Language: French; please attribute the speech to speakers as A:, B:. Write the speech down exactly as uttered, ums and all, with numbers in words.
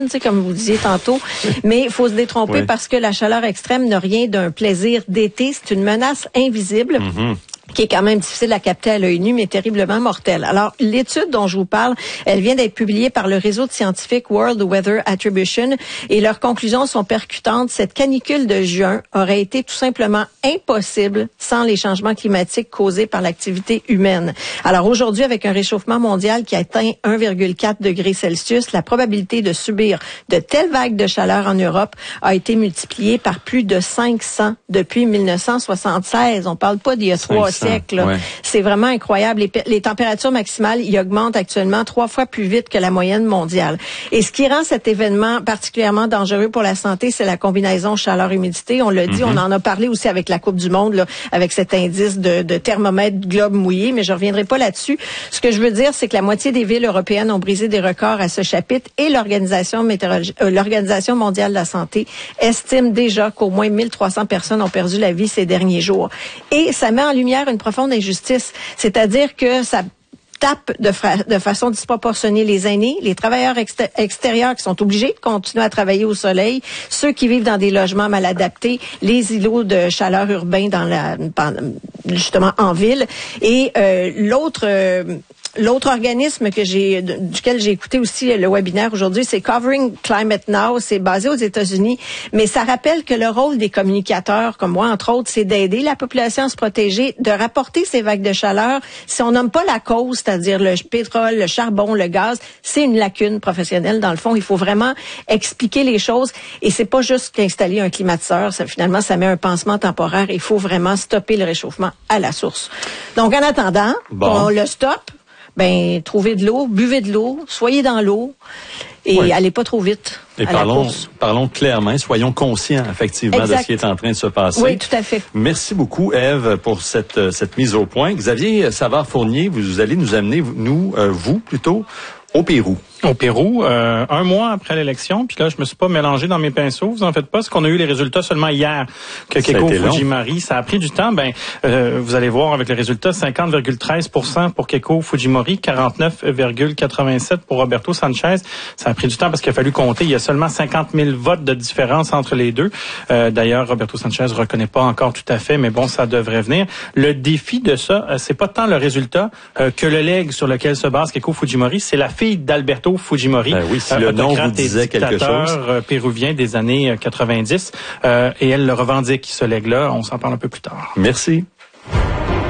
A: tu sais, comme vous disiez tantôt, mais il faut se détromper oui. parce que la chaleur extrême n'a rien d'un plaisir d'été, c'est une menace invisible. Mm-hmm. qui est quand même difficile à capter à l'œil nu, mais terriblement mortelle. Alors, l'étude dont je vous parle, elle vient d'être publiée par le réseau de scientifiques World Weather Attribution, et leurs conclusions sont percutantes. Cette canicule de juin aurait été tout simplement impossible sans les changements climatiques causés par l'activité humaine. Alors, aujourd'hui, avec un réchauffement mondial qui atteint un virgule quatre degré Celsius, la probabilité de subir de telles vagues de chaleur en Europe a été multipliée par plus de cinq cents depuis mille neuf cent soixante-seize. On parle pas d'il y a trois siècle. Ouais. C'est vraiment incroyable. Les, les températures maximales y augmentent actuellement trois fois plus vite que la moyenne mondiale. Et ce qui rend cet événement particulièrement dangereux pour la santé, c'est la combinaison chaleur-humidité. On l'a dit, mm-hmm. on en a parlé aussi avec la Coupe du Monde, là, avec cet indice de, de thermomètre globe mouillé, mais je reviendrai pas là-dessus. Ce que je veux dire, c'est que la moitié des villes européennes ont brisé des records à ce chapitre, et l'Organisation météorologique, euh, l'Organisation mondiale de la santé estime déjà qu'au moins mille trois cents personnes ont perdu la vie ces derniers jours. Et ça met en lumière une profonde injustice, c'est-à-dire que ça tape de, fra- de façon disproportionnée les aînés, les travailleurs exté- extérieurs qui sont obligés de continuer à travailler au soleil, ceux qui vivent dans des logements mal adaptés, les îlots de chaleur urbains dans la, justement en ville, et euh, l'autre euh, L'autre organisme que j'ai, duquel j'ai écouté aussi le webinaire aujourd'hui, c'est Covering Climate Now. C'est basé aux États-Unis, mais ça rappelle que le rôle des communicateurs, comme moi entre autres, c'est d'aider la population à se protéger, de rapporter ces vagues de chaleur. Si on nomme pas la cause, c'est-à-dire le pétrole, le charbon, le gaz, c'est une lacune professionnelle dans le fond. Il faut vraiment expliquer les choses, et c'est pas juste qu'installer un climatiseur. Ça, finalement, ça met un pansement temporaire. Il faut vraiment stopper le réchauffement à la source. Donc, en attendant, bon. on le stoppe. Ben, trouvez de l'eau, buvez de l'eau, soyez dans l'eau et oui. allez pas trop vite.
B: Et
A: à
B: parlons,
A: la course.
B: parlons clairement, soyons conscients effectivement exact. de ce qui est en train de se passer.
A: Oui, tout à fait.
B: Merci beaucoup, Ève, pour cette, cette mise au point. Xavier Savard-Fournier, vous allez nous amener, nous, euh, vous plutôt, au Pérou.
C: Au Pérou, euh, un mois après l'élection, puis là, je me suis pas mélangé dans mes pinceaux, vous en faites pas, parce qu'on a eu les résultats seulement hier, que Keiko Fujimori, ça a pris du temps, ben, euh, vous allez voir avec les résultats, cinquante virgule treize pour cent pour Keiko Fujimori, quarante-neuf virgule quatre-vingt-sept pour Roberto Sanchez. Ça a pris du temps parce qu'il a fallu compter, il y a seulement cinquante mille votes de différence entre les deux. Euh, d'ailleurs, Roberto Sanchez reconnaît pas encore tout à fait, mais bon, ça devrait venir. Le défi de ça, euh, c'est pas tant le résultat euh, que le legs sur lequel se base Keiko Fujimori, c'est la fille d'Alberto Fujimori,
B: ben oui, si le nom vous disait quelque chose,
C: péruvien des années quatre-vingt-dix, euh, et elle le revendique, ce legs-là. On s'en parle un peu plus tard.
B: Merci.